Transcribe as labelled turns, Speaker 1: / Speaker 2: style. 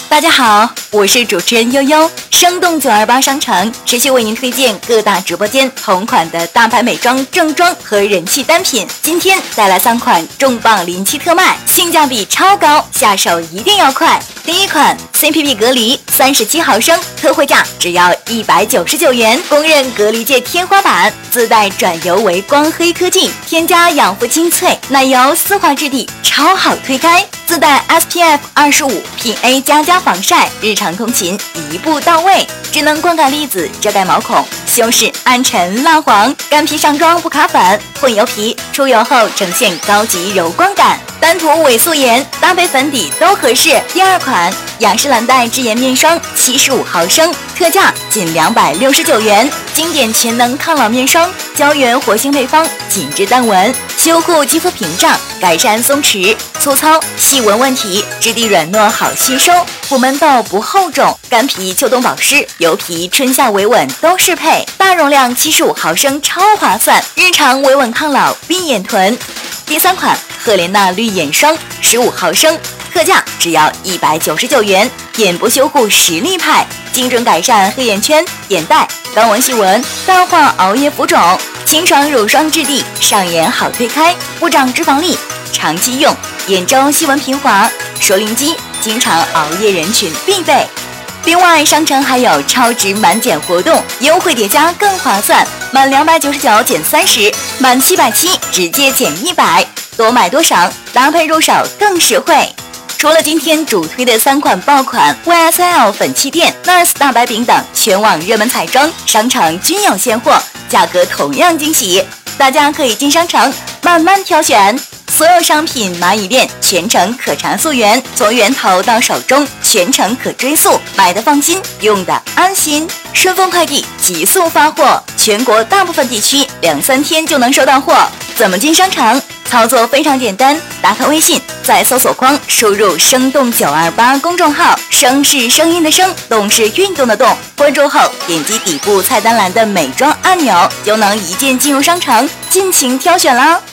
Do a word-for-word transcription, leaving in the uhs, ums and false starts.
Speaker 1: 大家好，我是主持人悠悠。生动九二八商城持续为您推荐各大直播间同款的大牌美妆、正装和人气单品。今天带来三款重磅临期特卖，性价比超高，下手一定要快。第一款 C P B 隔离三十七毫升，特惠价只要一百九十九元，公认隔离界天花板，自带转油为光黑科技，添加养肤精粹，奶油丝滑质地，超好推开。自带 S P F 二十五 P A 加加防晒，日常通勤一步到位。智能光感粒子遮盖毛孔，修饰暗沉蜡黄，干皮上妆不卡粉，混油皮出油后呈现高级柔光感。单涂伪素颜搭配粉底都合适。第二款雅诗兰黛智颜面霜七十五毫升，特价仅两百六十九元，经典全能抗老面霜，胶原活性配方，紧致淡纹，修护肌肤屏障，改善松弛、粗糙、细纹问题，质地软糯好吸收，不闷痘不厚肿，干皮秋冬保湿，油皮春夏维稳都适配。大容量七十五毫升超划算，日常维稳抗老闭眼臀。第三款赫莲娜绿眼霜十五毫升，特价只要一百九十九元，眼部修护实力派，精准改善黑眼圈、眼袋、高纹细纹，淡化熬夜浮肿，清爽乳霜质地，上眼好推开，不长脂肪粒，长期用，眼周细纹平滑，熟龄肌经常熬夜人群必备。另外，商城还有超值满减活动，优惠叠加更划算，满两百九十九减三十，满七百七直接减一百，多买多赏，搭配入手更实惠。除了今天主推的三款爆款 Y S L 粉气垫、N A R S 大白饼等全网热门彩妆，商城均有现货，价格同样惊喜，大家可以进商城慢慢挑选。所有商品蚂蚁链全程可查溯源，从源头到手中全程可追溯，买的放心，用的安心。顺丰快递急速发货，全国大部分地区两三天就能收到货。怎么进商城？操作非常简单，打开微信，在搜索框输入生动九二八公众号，声是声音的声，动是运动的动，关注后点击底部菜单栏的美妆按钮，就能一键进入商城，尽情挑选啦。